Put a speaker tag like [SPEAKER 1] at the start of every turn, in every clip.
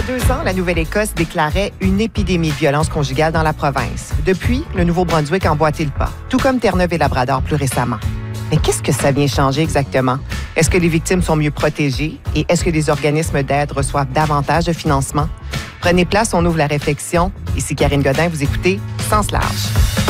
[SPEAKER 1] y a 2 ans, la Nouvelle-Écosse déclarait une épidémie de violence conjugale dans la province. Depuis, le Nouveau-Brunswick emboîtait le pas, tout comme Terre-Neuve et Labrador plus récemment. Mais qu'est-ce que ça vient changer exactement? Est-ce que les victimes sont mieux protégées et est-ce que les organismes d'aide reçoivent davantage de financement? Prenez place, on ouvre la réflexion. Ici Karine Godin, vous écoutez Sens large.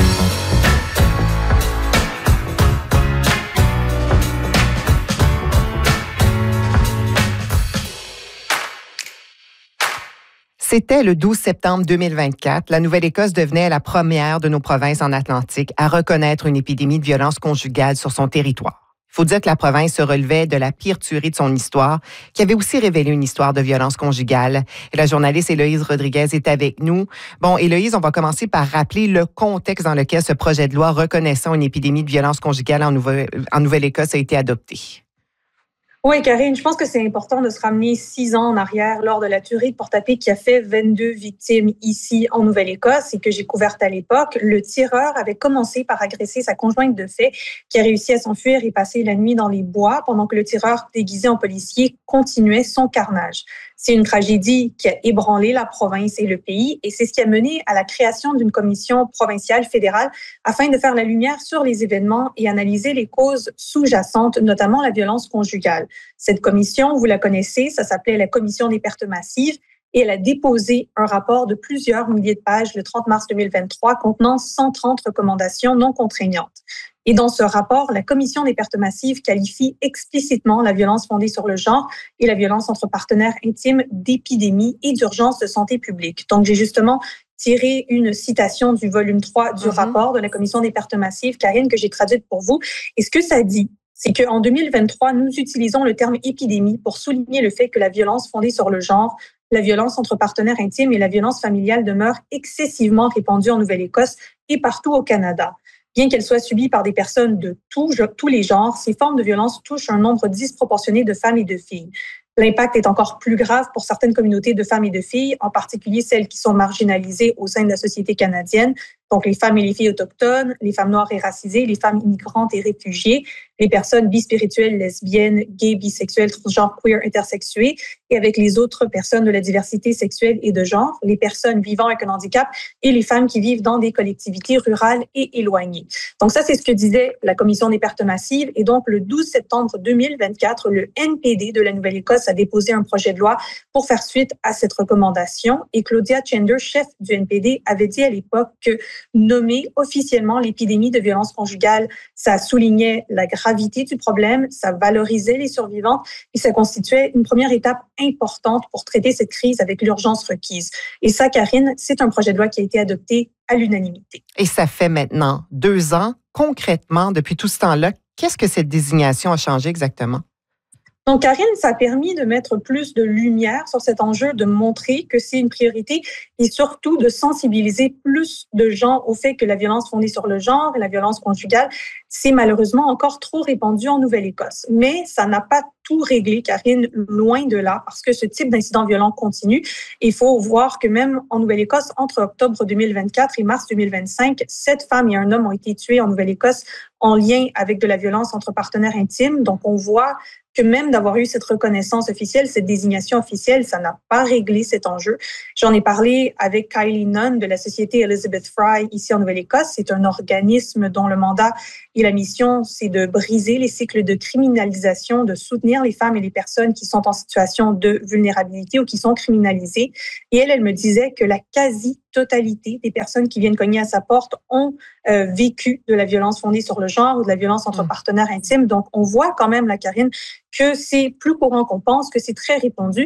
[SPEAKER 1] C'était le 12 septembre 2024. La Nouvelle-Écosse devenait la première de nos provinces en Atlantique à reconnaître une épidémie de violence conjugale sur son territoire. Il faut dire que la province se relevait de la pire tuerie de son histoire, qui avait aussi révélé une histoire de violence conjugale. Et la journaliste Héloïse Rodriguez est avec nous. Bon, Héloïse, on va commencer par rappeler le contexte dans lequel ce projet de loi reconnaissant une épidémie de violence conjugale en Nouvelle-Écosse a été adopté.
[SPEAKER 2] Oui, Karine, je pense que c'est important de se ramener 6 ans en arrière lors de la tuerie de Port-à-Pic qui a fait 22 victimes ici en Nouvelle-Écosse et que j'ai couverte à l'époque. Le tireur avait commencé par agresser sa conjointe de fait qui a réussi à s'enfuir et passer la nuit dans les bois pendant que le tireur déguisé en policier continuait son carnage. C'est une tragédie qui a ébranlé la province et le pays et c'est ce qui a mené à la création d'une commission provinciale fédérale afin de faire la lumière sur les événements et analyser les causes sous-jacentes, notamment la violence conjugale. Cette commission, vous la connaissez, ça s'appelait la Commission des pertes massives et elle a déposé un rapport de plusieurs milliers de pages le 30 mars 2023 contenant 130 recommandations non contraignantes. Et dans ce rapport, la Commission des pertes massives qualifie explicitement la violence fondée sur le genre et la violence entre partenaires intimes d'épidémie et d'urgence de santé publique. Donc, j'ai justement tiré une citation du volume 3 du rapport de la Commission des pertes massives, Karine, que j'ai traduite pour vous. Et ce que ça dit, c'est qu'en 2023, nous utilisons le terme épidémie pour souligner le fait que la violence fondée sur le genre, la violence entre partenaires intimes et la violence familiale demeurent excessivement répandues en Nouvelle-Écosse et partout au Canada. Bien qu'elles soient subies par des personnes de tous les genres, ces formes de violence touchent un nombre disproportionné de femmes et de filles. L'impact est encore plus grave pour certaines communautés de femmes et de filles, en particulier celles qui sont marginalisées au sein de la société canadienne, donc les femmes et les filles autochtones, les femmes noires et racisées, les femmes immigrantes et réfugiées, les personnes bispirituelles, lesbiennes, gays, bisexuelles, transgenres, queer, intersexuées, et avec les autres personnes de la diversité sexuelle et de genre, les personnes vivant avec un handicap et les femmes qui vivent dans des collectivités rurales et éloignées. Donc ça, c'est ce que disait la Commission des pertes massives. Et donc, le 12 septembre 2024, le NPD de la Nouvelle-Écosse a déposé un projet de loi pour faire suite à cette recommandation. Et Claudia Chender, chef du NPD, avait dit à l'époque que nommer officiellement l'épidémie de violence conjugale, ça soulignait la gravité du problème, ça valorisait les survivantes et ça constituait une première étape importante pour traiter cette crise avec l'urgence requise. Et ça, Karine, c'est un projet de loi qui a été adopté à l'unanimité.
[SPEAKER 1] Et ça fait maintenant 2 ans. Concrètement, depuis tout ce temps-là, qu'est-ce que cette désignation a changé exactement?
[SPEAKER 2] Donc, Karine, ça a permis de mettre plus de lumière sur cet enjeu, de montrer que c'est une priorité et surtout de sensibiliser plus de gens au fait que la violence fondée sur le genre et la violence conjugale, c'est malheureusement encore trop répandu en Nouvelle-Écosse. Mais ça n'a pas tout réglé, Karine, loin de là, parce que ce type d'incident violent continue. Il faut voir que même en Nouvelle-Écosse, entre octobre 2024 et mars 2025, 7 femmes et un homme ont été tués en Nouvelle-Écosse en lien avec de la violence entre partenaires intimes. Donc, on voit que même d'avoir eu cette reconnaissance officielle, cette désignation officielle, ça n'a pas réglé cet enjeu. J'en ai parlé avec Kylie Nunn de la Société Elizabeth Fry ici en Nouvelle-Écosse. C'est un organisme dont le mandat et la mission, c'est de briser les cycles de criminalisation, de soutenir les femmes et les personnes qui sont en situation de vulnérabilité ou qui sont criminalisées. Et elle me disait que la quasi-totalité des personnes qui viennent cogner à sa porte ont vécu de la violence fondée sur le genre ou de la violence entre partenaires intimes. Donc, on voit quand même, la Karine, que c'est plus courant qu'on pense, que c'est très répandu.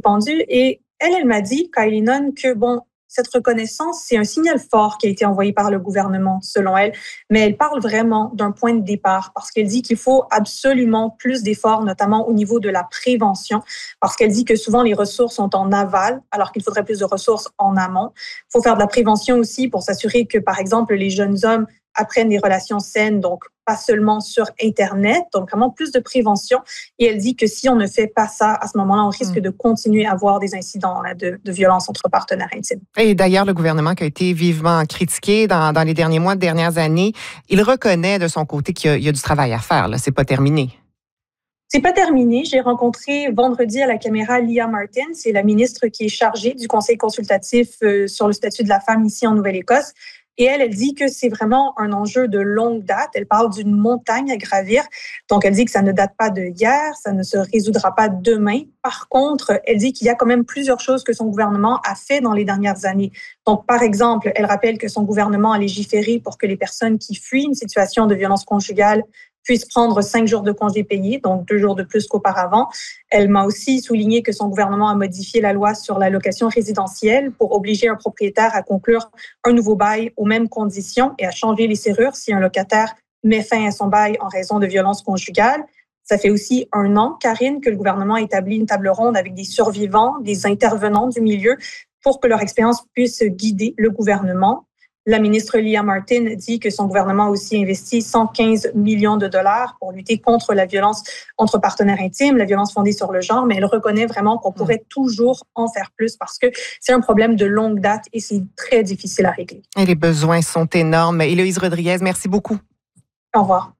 [SPEAKER 2] Et elle m'a dit, Kylie Nunn, que bon, cette reconnaissance, c'est un signal fort qui a été envoyé par le gouvernement, selon elle, mais elle parle vraiment d'un point de départ parce qu'elle dit qu'il faut absolument plus d'efforts, notamment au niveau de la prévention, parce qu'elle dit que souvent les ressources sont en aval, alors qu'il faudrait plus de ressources en amont. Il faut faire de la prévention aussi pour s'assurer que, par exemple, les jeunes hommes apprennent des relations saines, donc pas seulement sur Internet, donc vraiment plus de prévention. Et elle dit que si on ne fait pas ça, à ce moment-là, on risque de continuer à avoir des incidents là, de violence entre partenaires intimes.
[SPEAKER 1] Et d'ailleurs, le gouvernement qui a été vivement critiqué dans les derniers mois, dernières années, il reconnaît de son côté qu'il y a du travail à faire. Là, c'est pas terminé.
[SPEAKER 2] C'est pas terminé. J'ai rencontré vendredi à la caméra Leah Martin, c'est la ministre qui est chargée du conseil consultatif sur le statut de la femme ici en Nouvelle-Écosse. Et elle dit que c'est vraiment un enjeu de longue date. Elle parle d'une montagne à gravir. Donc, elle dit que ça ne date pas de hier, ça ne se résoudra pas demain. Par contre, elle dit qu'il y a quand même plusieurs choses que son gouvernement a fait dans les dernières années. Donc, par exemple, elle rappelle que son gouvernement a légiféré pour que les personnes qui fuient une situation de violence conjugale puissent prendre 5 jours de congés payés, donc 2 jours de plus qu'auparavant. Elle m'a aussi souligné que son gouvernement a modifié la loi sur la location résidentielle pour obliger un propriétaire à conclure un nouveau bail aux mêmes conditions et à changer les serrures si un locataire met fin à son bail en raison de violences conjugales. Ça fait aussi 1 an, Karine, que le gouvernement a établi une table ronde avec des survivants, des intervenants du milieu pour que leur expérience puisse guider le gouvernement. La ministre Leah Martin dit que son gouvernement a aussi investi 115 millions de dollars pour lutter contre la violence entre partenaires intimes, la violence fondée sur le genre, mais elle reconnaît vraiment qu'on pourrait toujours en faire plus parce que c'est un problème de longue date et c'est très difficile à régler.
[SPEAKER 1] Et les besoins sont énormes. Héloïse Rodriguez, merci beaucoup.
[SPEAKER 2] Au revoir.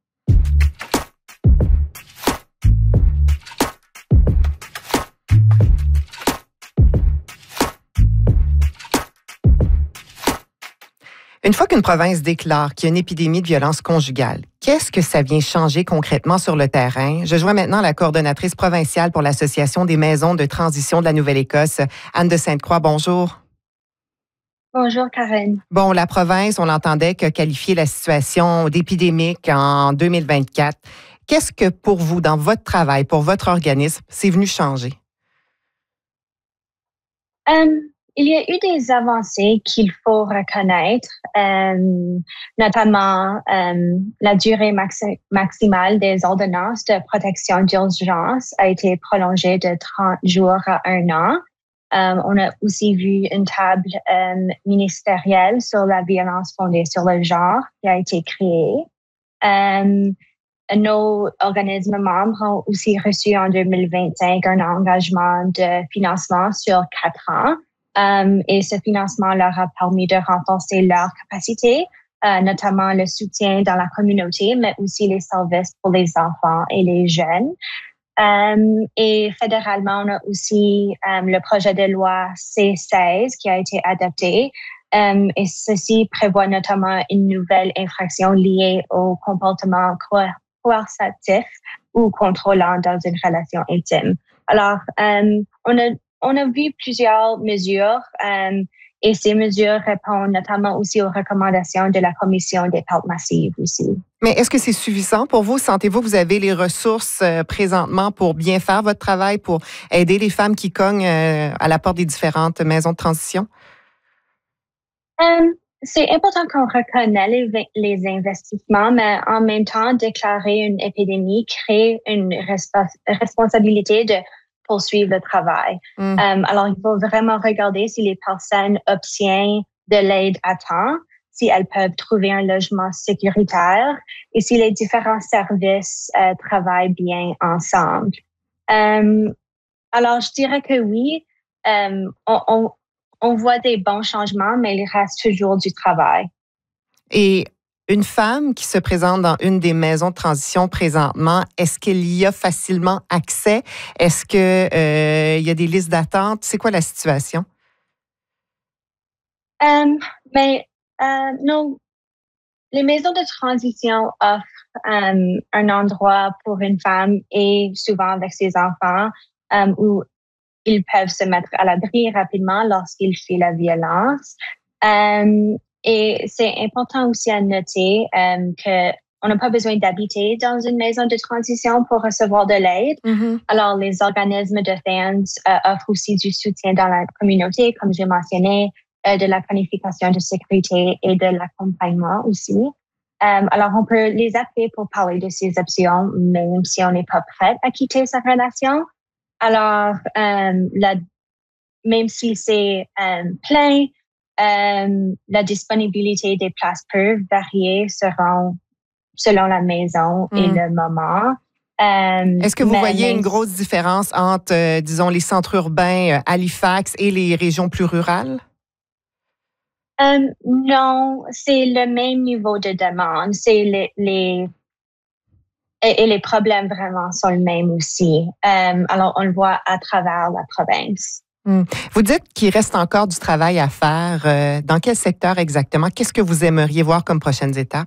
[SPEAKER 1] Une fois qu'une province déclare qu'il y a une épidémie de violence conjugale, qu'est-ce que ça vient changer concrètement sur le terrain? Je joins maintenant la coordonnatrice provinciale pour l'Association des maisons de transition de la Nouvelle-Écosse, Anne de Sainte-Croix. Bonjour.
[SPEAKER 3] Bonjour, Karen.
[SPEAKER 1] Bon, la province, on l'entendait, que qualifier la situation d'épidémique en 2024. Qu'est-ce que pour vous, dans votre travail, pour votre organisme, c'est venu changer?
[SPEAKER 3] Il y a eu des avancées qu'il faut reconnaître, notamment la durée maximale des ordonnances de protection d'urgence a été prolongée de 30 jours à 1 an. On a aussi vu une table ministérielle sur la violence fondée sur le genre qui a été créée. Nos organismes membres ont aussi reçu en 2025 un engagement de financement sur 4 ans. Et ce financement leur a permis de renforcer leur capacité, notamment le soutien dans la communauté, mais aussi les services pour les enfants et les jeunes. Et fédéralement, on a aussi le projet de loi C-16 qui a été adopté. Et ceci prévoit notamment une nouvelle infraction liée au comportement coercitif ou contrôlant dans une relation intime. Alors, on a vu plusieurs mesures et ces mesures répondent notamment aussi aux recommandations de la Commission des pertes massives aussi.
[SPEAKER 1] Mais est-ce que c'est suffisant pour vous? Sentez-vous que vous avez les ressources présentement pour bien faire votre travail, pour aider les femmes qui cognent à la porte des différentes maisons de transition?
[SPEAKER 3] C'est important qu'on reconnaisse les investissements, mais en même temps, déclarer une épidémie crée une responsabilité de poursuivre le travail. Alors, il faut vraiment regarder si les personnes obtiennent de l'aide à temps, si elles peuvent trouver un logement sécuritaire et si les différents services travaillent bien ensemble. Alors, je dirais que oui, on voit des bons changements, mais il reste toujours du travail.
[SPEAKER 1] Et une femme qui se présente dans une des maisons de transition présentement, est-ce qu'il y a facilement accès? Est-ce qu'il y a des listes d'attente? C'est quoi la situation?
[SPEAKER 3] Non, les maisons de transition offrent un endroit pour une femme et souvent avec ses enfants où ils peuvent se mettre à l'abri rapidement lorsqu'ils fuient la violence. Et c'est important aussi à noter qu'on n'a pas besoin d'habiter dans une maison de transition pour recevoir de l'aide. Alors, les organismes de fans offrent aussi du soutien dans la communauté, comme j'ai mentionné, de la planification de sécurité et de l'accompagnement aussi. Alors, on peut les appeler pour parler de ces options, même si on n'est pas prêt à quitter sa relation. Alors, même si c'est plein, la disponibilité des places peut varier selon la maison et le moment.
[SPEAKER 1] Est-ce que vous voyez une grosse différence entre, disons, les centres urbains Halifax et les régions plus rurales?
[SPEAKER 3] Non, c'est le même niveau de demande. C'est Et les problèmes vraiment sont les mêmes aussi. Alors, on le voit à travers la province.
[SPEAKER 1] Vous dites qu'il reste encore du travail à faire. Dans quel secteur exactement? Qu'est-ce que vous aimeriez voir comme prochaines étapes?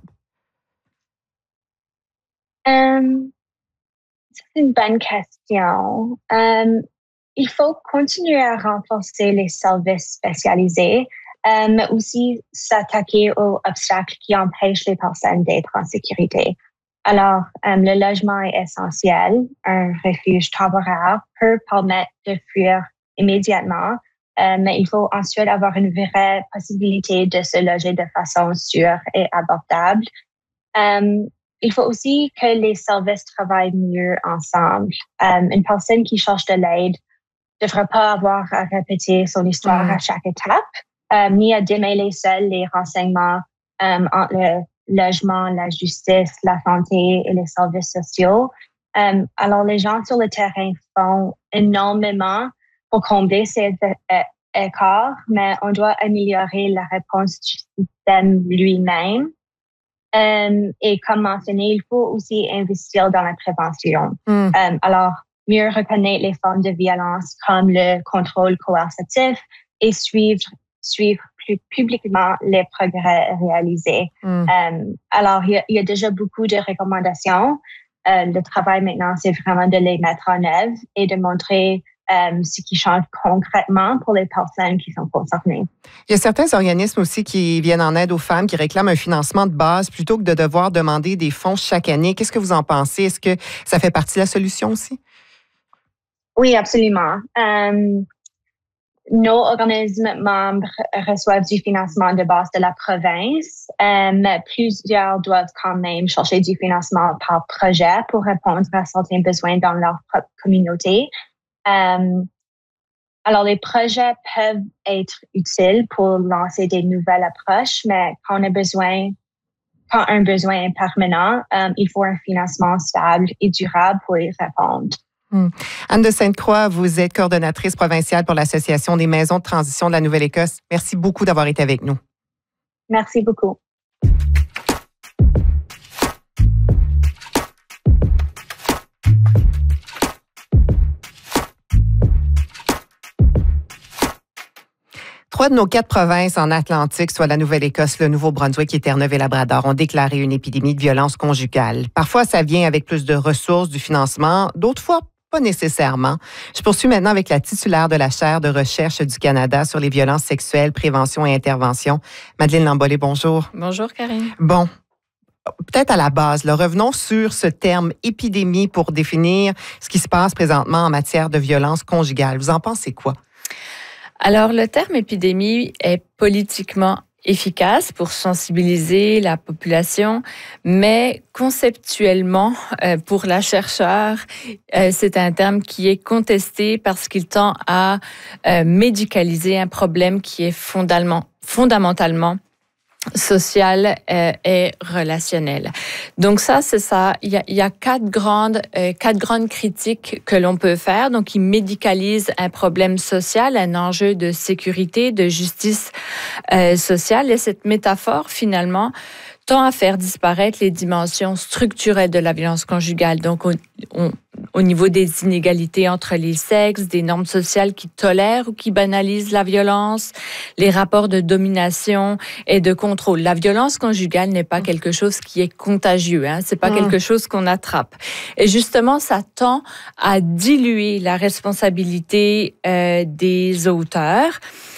[SPEAKER 3] C'est une bonne question. Il faut continuer à renforcer les services spécialisés, mais aussi s'attaquer aux obstacles qui empêchent les personnes d'être en sécurité. Alors, le logement est essentiel. Un refuge temporaire peut permettre de fuir immédiatement, mais il faut ensuite avoir une vraie possibilité de se loger de façon sûre et abordable. Il faut aussi que les services travaillent mieux ensemble. Une personne qui cherche de l'aide ne devrait pas avoir à répéter son histoire à chaque étape, ni à démêler seul les renseignements entre le logement, la justice, la santé et les services sociaux. Alors, les gens sur le terrain font énormément pour combler ces écarts, mais on doit améliorer la réponse du système lui-même. Et comme mentionné, il faut aussi investir dans la prévention. Alors, mieux reconnaître les formes de violence comme le contrôle coercitif et suivre plus publiquement les progrès réalisés. Alors, il y a déjà beaucoup de recommandations. Le travail maintenant, c'est vraiment de les mettre en œuvre et de montrer ce qui change concrètement pour les personnes qui sont concernées.
[SPEAKER 1] Il y a certains organismes aussi qui viennent en aide aux femmes, qui réclament un financement de base plutôt que de devoir demander des fonds chaque année. Qu'est-ce que vous en pensez? Est-ce que ça fait partie de la solution aussi?
[SPEAKER 3] Oui, absolument. Nos organismes membres reçoivent du financement de base de la province, mais plusieurs doivent quand même chercher du financement par projet pour répondre à certains besoins dans leur propre communauté. Alors, les projets peuvent être utiles pour lancer des nouvelles approches, mais quand un besoin est permanent, il faut un financement stable et durable pour y répondre.
[SPEAKER 1] Anne de Sainte-Croix, vous êtes coordonnatrice provinciale pour l'Association des maisons de transition de la Nouvelle-Écosse. Merci beaucoup d'avoir été avec nous.
[SPEAKER 3] Merci beaucoup.
[SPEAKER 1] Trois de nos 4 provinces en Atlantique, soit la Nouvelle-Écosse, le Nouveau-Brunswick et Terre-Neuve-et-Labrador, ont déclaré une épidémie de violence conjugale. Parfois, ça vient avec plus de ressources, du financement. D'autres fois, pas nécessairement. Je poursuis maintenant avec la titulaire de la chaire de recherche du Canada sur les violences sexuelles, prévention et intervention. Madeleine Lambollet, bonjour.
[SPEAKER 4] Bonjour, Karine.
[SPEAKER 1] Bon. Peut-être à la base, revenons sur ce terme épidémie pour définir ce qui se passe présentement en matière de violence conjugale. Vous en pensez quoi?
[SPEAKER 4] Alors, le terme épidémie est politiquement efficace pour sensibiliser la population, mais conceptuellement, pour la chercheure, c'est un terme qui est contesté parce qu'il tend à médicaliser un problème qui est fondamentalement social et relationnel. Donc ça, c'est ça. Il y a quatre grandes critiques que l'on peut faire. Donc, ils médicalisent un problème social, un enjeu de sécurité, de justice sociale. Et cette métaphore, finalement, tend à faire disparaître les dimensions structurelles de la violence conjugale. Donc, au niveau des inégalités entre les sexes, des normes sociales qui tolèrent ou qui banalisent la violence, les rapports de domination et de contrôle. La violence conjugale n'est pas quelque chose qui est contagieux, c'est pas quelque chose qu'on attrape. Et justement, ça tend à diluer la responsabilité des auteurs.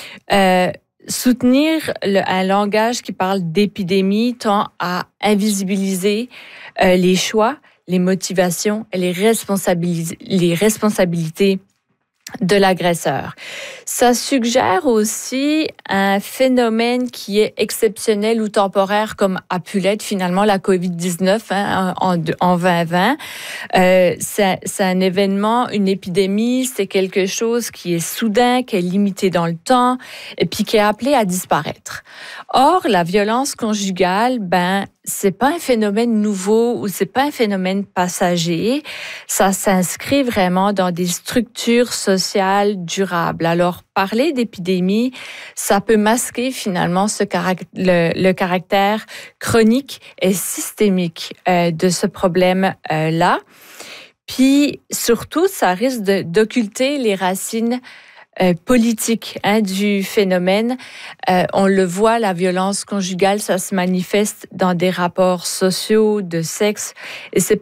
[SPEAKER 4] Soutenir un langage qui parle d'épidémie tend à invisibiliser les choix, les motivations et les responsabilités de l'agresseur. Ça suggère aussi un phénomène qui est exceptionnel ou temporaire, comme a pu l'être finalement la COVID-19 en 2020. C'est un événement, une épidémie, c'est quelque chose qui est soudain, qui est limité dans le temps et puis qui est appelé à disparaître. Or, la violence conjugale, c'est pas un phénomène nouveau ou c'est pas un phénomène passager. Ça s'inscrit vraiment dans des structures sociales durables. Alors, parler d'épidémie, ça peut masquer finalement le caractère chronique et systémique de ce problème-là. Puis, surtout, ça risque d'occulter les racines politique du phénomène. On le voit, la violence conjugale, ça se manifeste dans des rapports sociaux, de sexe, et c'est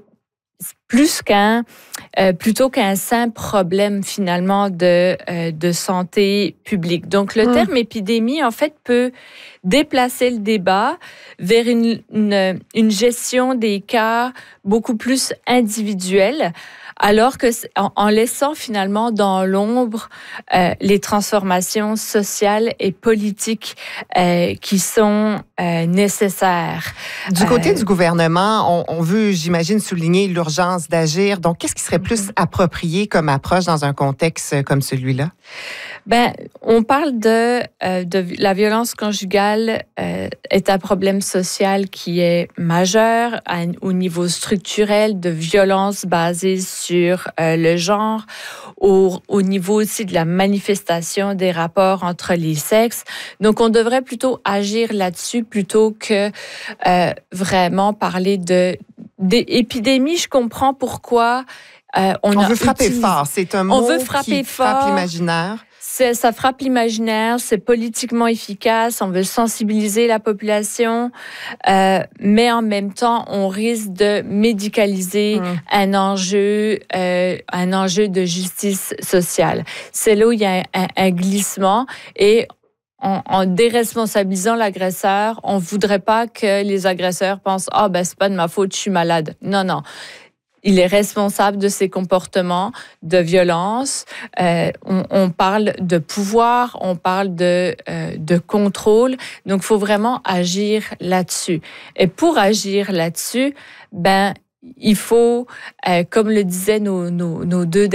[SPEAKER 4] plutôt qu'un simple problème finalement de santé publique. Donc le terme épidémie en fait peut déplacer le débat vers une gestion des cas beaucoup plus individuelle, alors que en laissant finalement dans l'ombre les transformations sociales et politiques qui sont nécessaires.
[SPEAKER 1] Du côté du gouvernement, on veut, j'imagine, souligner l'urgence d'agir. Donc, qu'est-ce qui serait plus approprié comme approche dans un contexte comme celui-là?
[SPEAKER 4] On parle de la violence conjugale est un problème social qui est majeur au niveau structurel, de violence basée sur le genre, au niveau aussi de la manifestation des rapports entre les sexes. Donc, on devrait plutôt agir là-dessus plutôt que vraiment parler d'épidémie. Je comprends pourquoi on
[SPEAKER 1] veut frapper fort. C'est un mot qui frappe l'imaginaire.
[SPEAKER 4] Ça frappe l'imaginaire, c'est politiquement efficace, on veut sensibiliser la population, mais en même temps, on risque de médicaliser un enjeu de justice sociale. C'est là où il y a un glissement et en déresponsabilisant l'agresseur, on voudrait pas que les agresseurs pensent « c'est pas de ma faute, je suis malade ». Non. Il est responsable de ses comportements de violence. On parle de pouvoir, on parle de contrôle. Donc, il faut vraiment agir là-dessus. Et pour agir là-dessus, il faut, comme le disaient nos deux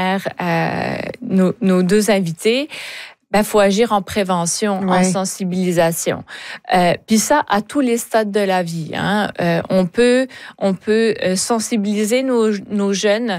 [SPEAKER 4] invités, faut agir en prévention, en sensibilisation. Puis ça, à tous les stades de la vie. On peut sensibiliser nos jeunes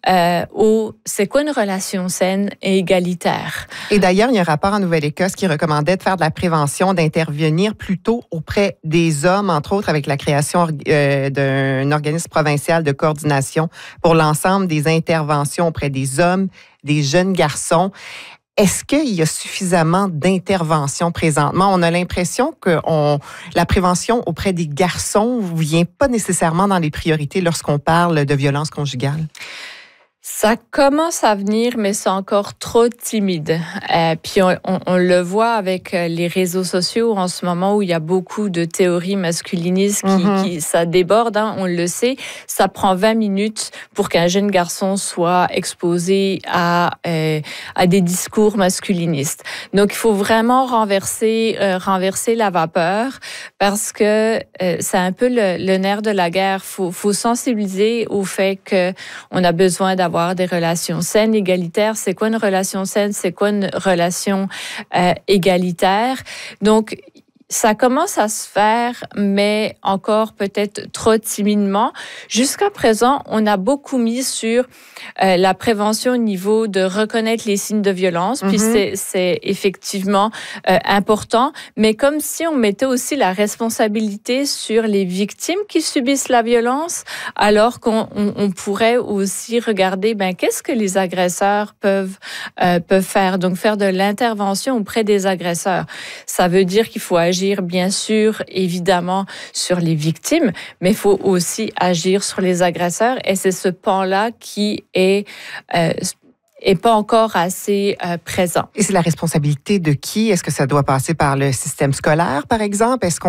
[SPEAKER 4] c'est quoi une relation saine et égalitaire.
[SPEAKER 1] Et d'ailleurs, il y a un rapport en Nouvelle-Écosse qui recommandait de faire de la prévention, d'intervenir plutôt auprès des hommes, entre autres avec la création d'un organisme provincial de coordination pour l'ensemble des interventions auprès des hommes, des jeunes garçons. Est-ce qu'il y a suffisamment d'interventions présentement? On a l'impression que la prévention auprès des garçons ne vient pas nécessairement dans les priorités lorsqu'on parle de violence conjugale.
[SPEAKER 4] Ça commence à venir, mais c'est encore trop timide. Puis on le voit avec les réseaux sociaux en ce moment où il y a beaucoup de théories masculinistes qui ça déborde, on le sait. Ça prend 20 minutes pour qu'un jeune garçon soit exposé à des discours masculinistes. Donc il faut vraiment renverser la vapeur parce que c'est un peu le nerf de la guerre. Faut sensibiliser au fait que on a besoin d'avoir des relations saines, égalitaires. C'est quoi une relation saine? C'est quoi une relation égalitaire? Donc, ça commence à se faire, mais encore peut-être trop timidement. Jusqu'à présent, on a beaucoup mis sur la prévention au niveau de reconnaître les signes de violence, puis c'est effectivement important, mais comme si on mettait aussi la responsabilité sur les victimes qui subissent la violence, alors qu'on pourrait aussi regarder qu'est-ce que les agresseurs peuvent faire. Donc, faire de l'intervention auprès des agresseurs. Ça veut dire qu'il faut agir bien sûr, évidemment, sur les victimes, mais il faut aussi agir sur les agresseurs. Et c'est ce pan-là qui est pas encore assez présent.
[SPEAKER 1] Et c'est la responsabilité de qui? Est-ce que ça doit passer par le système scolaire, par exemple? Est-ce qu'on